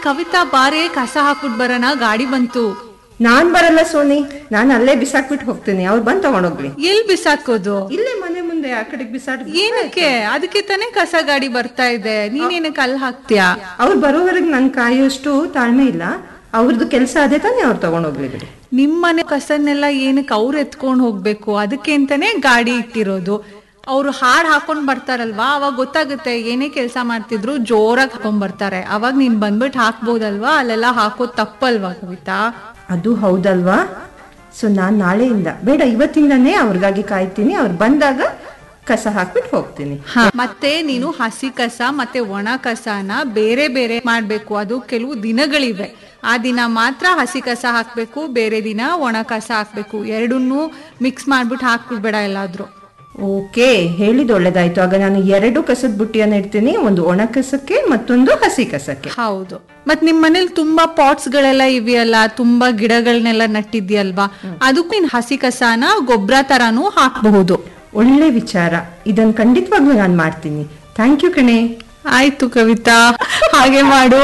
ಕವಿತಾ ಬಾರೆ ಕಸ ಹಾಕ್ಬಿಟ್ ಬರೋಣ, ಗಾಡಿ ಬಂತು. ನಾನ್ ಬರಲ್ಲ ಸೋನಿ, ನಾನು ಅಲ್ಲೇ ಬಿಸಾಕ್ಬಿಟ್ಟು ಹೋಗ್ತೀನಿ, ಅವ್ರು ಬಂದ್ ತಗೊಂಡೋಗ್ಲಿ. ಎಲ್ ಬಿಸಾಕೋದು? ಇಲ್ಲೇ ಮನೆ ಮುಂದೆ ಆ ಕಡೆಗೆ ಬಿಸಾಡ್. ಏನಕ್ಕೆ? ಅದಕ್ಕೆ ತಾನೇ ಕಸ ಗಾಡಿ ಬರ್ತಾ ಇದೆ, ನೀನೇನಕ್ಕೆ ಅಲ್ಲಿ ಹಾಕ್ತೀಯಾ? ಅವ್ರು ಬರೋವರೆಗೆ ನನ್ ಕಾಯೋಷ್ಟು ತಾಳ್ಮೆ ಇಲ್ಲ. ಅವ್ರದ್ದು ಕೆಲಸ ಅದೇ ತಾನೇ, ಅವ್ರು ತಗೊಂಡೋಗ್ಲಿ ಬಿಡಿ. ನಿಮ್ಮನೆ ಕಸನ್ನೆಲ್ಲ ಏನಕ್ಕೆ ಅವ್ರು ಎತ್ಕೊಂಡ್ ಹೋಗ್ಬೇಕು? ಅದಕ್ಕೆ ಅಂತಾನೆ ಗಾಡಿ ಇಟ್ಟಿರೋದು. ಅವ್ರು ಹಾಡ್ ಹಾಕೊಂಡ್ ಬರ್ತಾರಲ್ವಾ, ಅವಾಗ ಗೊತ್ತಾಗುತ್ತೆ ಏನೇ ಕೆಲಸ ಮಾಡ್ತಿದ್ರು ಜೋರಾಗಿ ಹಾಕೊಂಡ್ ಬರ್ತಾರೆ. ಅವಾಗ ನೀನ್ ಬಂದ್ಬಿಟ್ಟು ಹಾಕ್ಬೋದಲ್ವಾ? ಅಲ್ಲೆಲ್ಲ ಹಾಕೋದ್ ತಪ್ಪಲ್ವಾ ಕವಿತಾ? ಅದು ಹೌದಲ್ವಾ? ಸೊ ನಾನ್ ನಾಳೆಯಿಂದ ಬೇಡ, ಇವತ್ತಿಂದಾನೇ ಅವ್ರಿಗಾಗಿ ಕಾಯ್ತೀನಿ. ಅವ್ರು ಬಂದಾಗ ಕಸ ಹಾಕ್ಬಿಟ್ಟು ಹೋಗ್ತೀನಿ. ಮತ್ತೆ ನೀನು ಹಸಿ ಕಸ ಮತ್ತೆ ಒಣ ಕಸನ ಬೇರೆ ಬೇರೆ ಮಾಡ್ಬೇಕು. ಅದು ಕೆಲವು ದಿನಗಳಿವೆ, ಆ ದಿನ ಮಾತ್ರ ಹಸಿ ಕಸ ಹಾಕ್ಬೇಕು, ಬೇರೆ ದಿನ ಒಣ ಕಸ ಹಾಕ್ಬೇಕು. ಎರಡನ್ನೂ ಮಿಕ್ಸ್ ಮಾಡ್ಬಿಟ್ಟು ಹಾಕ್ಬಿಡ್ಬೇಡ ಎಲ್ಲಾದ್ರೂ. ಓಕೆ, ಹೇಳಿದ್ ಒಳ್ಳೇದಾಯ್ತು. ಆಗ ನಾನು 2 ಕಸದ ಬುಟ್ಟಿಯನ್ನ ಇಡ್ತೀನಿ, ಒಂದು ಒಣ ಕಸಕ್ಕೆ ಮತ್ತೊಂದು ಹಸಿ ಕಸಕ್ಕೆ. ಹೌದು. ಮತ್ ನಿಮ್ ಮನೇಲಿ ತುಂಬಾ ಪಾಟ್ಸ್ ಗಳೆಲ್ಲ ಇವೆಯಲ್ಲ, ತುಂಬಾ ಗಿಡಗಳನ್ನೆಲ್ಲ ನಟ್ಟಿದ್ಯಲ್ವಾ, ಅದಕ್ಕೂ ಹಸಿ ಕಸನ ಗೊಬ್ಬರ ತರಾನು ಹಾಕಬಹುದು. ಒಳ್ಳೆ ವಿಚಾರ, ಇದನ್ನ ಖಂಡಿತವಾಗ್ಲೂ ನಾನು ಮಾಡ್ತೀನಿ. ಥ್ಯಾಂಕ್ ಯು ಕಣೆ. ಆಯ್ತು ಕವಿತಾ, ಹಾಗೆ ಮಾಡು.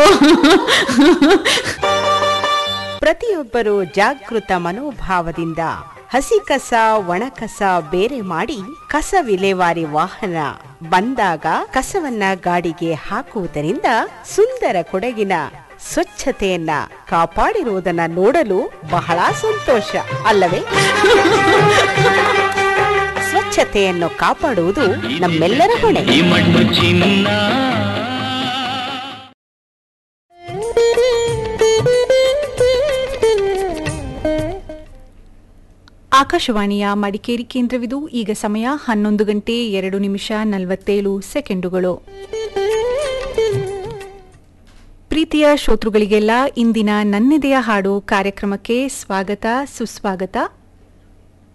ಪ್ರತಿಯೊಬ್ಬರು ಜಾಗೃತ ಮನೋಭಾವದಿಂದ ಹಸಿ ಕಸ ಒಣ ಕಸ ಬೇರೆ ಮಾಡಿ ಕಸ ವಿಲೇವಾರಿ ವಾಹನ ಬಂದಾಗ ಕಸವನ್ನ ಗಾಡಿಗೆ ಹಾಕುವುದರಿಂದ ಸುಂದರ ಕೊಡಗಿನ ಸ್ವಚ್ಛತೆಯನ್ನ ಕಾಪಾಡಿರುವುದನ್ನ ನೋಡಲು ಬಹಳ ಸಂತೋಷ ಅಲ್ಲವೇ? ಸ್ವಚ್ಛತೆಯನ್ನು ಕಾಪಾಡುವುದು ನಮ್ಮೆಲ್ಲರ ಹೊಣೆ. ಆಕಾಶವಾಣಿಯ ಮಡಿಕೇರಿ ಕೇಂದ್ರವಿದು. ಈಗ ಸಮಯ 11:02:47. ಪ್ರೀತಿಯ ಶ್ರೋತೃಗಳಿಗೆಲ್ಲ ಇಂದಿನ ನನ್ನೆದೆಯ ಹಾಡು ಕಾರ್ಯಕ್ರಮಕ್ಕೆ ಸ್ವಾಗತ ಸುಸ್ವಾಗತ.